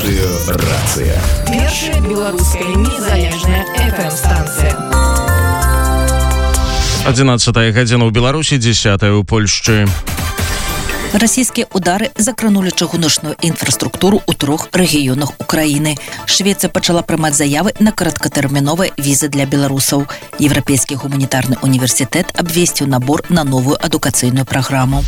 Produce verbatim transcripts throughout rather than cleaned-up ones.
Радио «Рация». Першая белорусская незалежная эф эм-станция. одиннадцатая гадзіна ў Беларусі, десятая ў Польшчы. Расійскія удары закранули чыгуначную інфраструктуру ў трох рэгіёнах Украіны. Швецыя пачала прымаць заявы на кароткатэрміновыя візы для беларусаў. Еўрапейскі гуманітарны універсітэт абвесціў набор на новую адукацыйную праграму.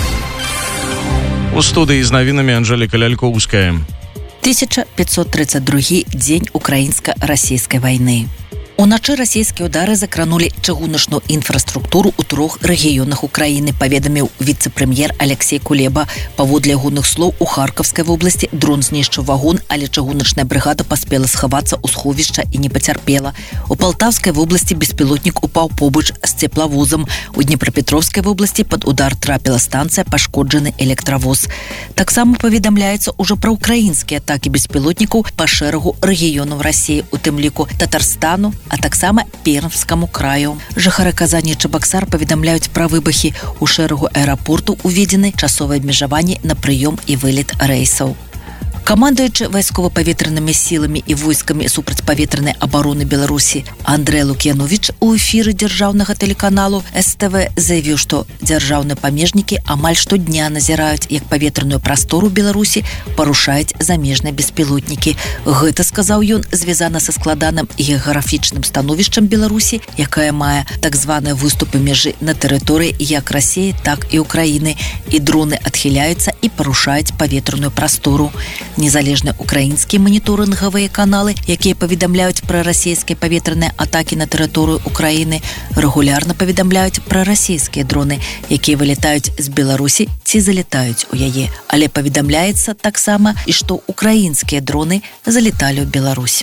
У студыі з навінамі Анжэліка Лялькоўская. тысяча пятьсот тридцать другі дзень украінска-расійскай вайны. Уначы расійскія ўдары закранулі чыгуначную інфраструктуру ў трох рэгіёнах Украіны, паведаміў віцэ-прэм'ер Алексей Кулеба. Паводле ягоных слоў, у Харкаўскай вобласці дрон знішчыў вагон, але чыгуначная брыгада паспела схавацца ў сховішча і не пацярпела. У Палтаўскай вобласці беспілотнік упаў побач з цеплавозам. У Днепрапетровскай вобласці пад удар трапіла станцыя, пашкоджаны электравоз. Таксама паведамляецца ўжо пра украінскія атакі беспілотнікаў па шэрагу рэгіёнаў Расіі, у тым ліку Татарстану, а таксама Пермскаму краю. Жыхары Казані і Чабаксар паведамляюць пра выбухі. У шэрагу аэрапорту уведзены часовыя абмежаванні на прыём і вылет рэйсаў. Камандуючы вайскова-паветранымі сіламі і войскамі супрацьпаветранай абароны Беларусі Андрэй Лук'яновіч у эфіры дзяржаўнага тэлеканалу эс тэ вэ заявіў, што дзяржаўныя памежнікі амаль штодня назіраюць, як паветраную прастору Беларусі парушаюць замежныя беспілотнікі. Гэта, сказаў ён, звязана са складаным геаграфічным становішчам Беларусі, якая мае так званыя выступы мяжы на тэрыторыі як Расіі, так і Украіны, і дроны адхіляюцца і парушаюць паветраную прастору. Незалежныя украінскія маніторынгавыя каналы, якія паведамляюць пра расійскія паветраныя атакі на тэрыторыю Украіны, рэгулярна паведамляюць пра расійскія дроны, якія вылетаюць з Беларусі ці залетаюць у яе. Але паведамляецца таксама і што украінскія дроны залеталі ў Беларусь.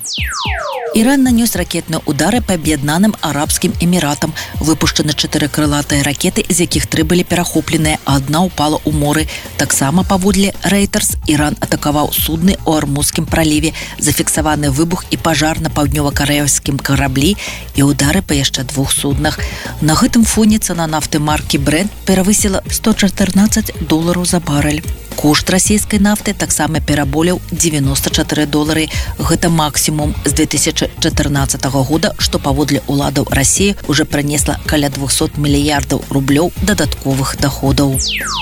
Іран нанёс ракетныя удары па Аб'яднаным Арабскім Эміратам. Выпушчаны чатыры крылатыя ракеты, з якіх тры былі перахопленыя, а адна ўпала ў моры. Таксама паводле Reuters Іран атакаваў судны ў Армузскім праліве, зафіксаваны выбух і пажар на паўднёва-карэйскім караблі і удары па яшчэ двух суднах. На гэтым фоне цана нафты маркі Brent перавысіла сто чатырнаццаць долараў за барэль. Кошт расійскай нафты таксама пераболеў дзевяноста чатыры долары. Гэта максімум з две тысячы чатырнаццатага года, што паводле ўладаў Расіі уже прынесла каля двухсот мільярдаў рублёў дадатковых доходаў.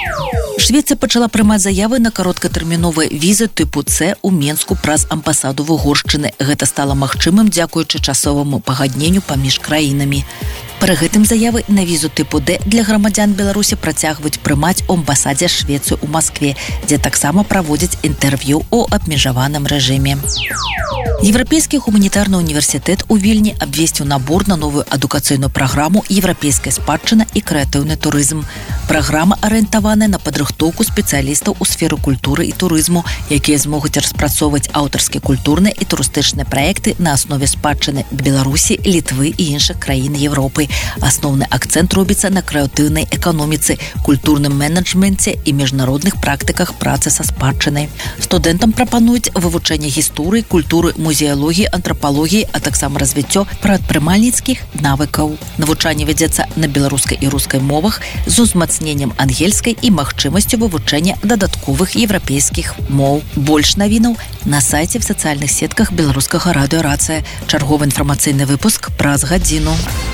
Швецыя пачала прымаць заявы на кароткатэрміновыя візы тыпу С у Менску праз амбасаду Вугоршчыны. Гэта стала магчымым дзякуючы часоваму пагадненню паміж краінамі. Пры гэтым заявы на візу тыпу Д для грамадзян Беларусі працягваюць прымаць у амбасадзе Швецыі ў Маскве, дзе таксама праводзяць інтэрв'ю ў абмежаваным рэжыме. Еўрапейскі гуманітарны універсітэт у Вільні абвесціў набор на новую адукацыйную праграму «Еўрапейская спадчына і крэатыўны турызм». Праграма арыентаваная на падрыхтоўку спецыялістаў у сферы культуры і турызму, якія змогуць распрацоўваць аўтарскія культурныя і турыстычныя праекты на аснове спадчыны Беларусі, Літвы і іншых краін Еўропы. Асноўны акцэнт робіцца на крэатыўнай эканоміцы, культурным менеджменце і міжнародных практыках працы са спадчынай. Студэнтам прапануюць вывучэнне гісторыі, культуры, музеалогіі, антрапалогіі, а таксама развіццё прадпрымальніцкіх навыкаў. Навучанне вядзецца на беларускай і рускай мовах з узмацненнем ангельскай і магчымасцю вывучэння дадатковых еўрапейскіх моў. Больш навінаў на сайце в сацыяльных сетках беларускага радыё «Рацыя». Чарговы інфармацыйны выпуск праз гадзіну.